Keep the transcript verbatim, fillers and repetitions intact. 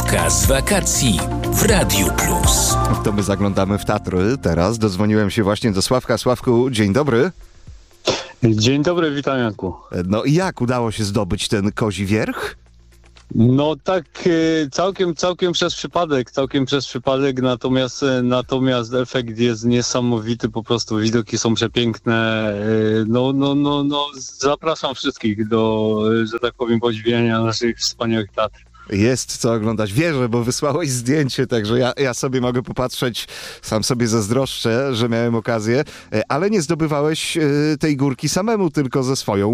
Wstawka z wakacji w Radiu Plus. To my zaglądamy w Tatry. Teraz dodzwoniłem się właśnie do Sławka. Sławku, dzień dobry. Dzień dobry, witam Janku. No i jak udało się zdobyć ten Kozi Wierch? No tak e, całkiem, całkiem przez przypadek, całkiem przez przypadek, natomiast, e, natomiast efekt jest niesamowity, po prostu widoki są przepiękne. E, no, no, no, no, zapraszam wszystkich do, e, że tak powiem, podziwiania naszych wspaniałych Tatr. Jest co oglądać. Wierzę, bo wysłałeś zdjęcie, także ja, ja sobie mogę popatrzeć, sam sobie zazdroszczę, że miałem okazję, ale nie zdobywałeś tej górki samemu, tylko ze swoją